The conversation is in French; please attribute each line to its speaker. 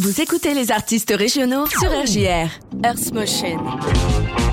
Speaker 1: Vous écoutez les artistes régionaux sur RJR. Earth Motion.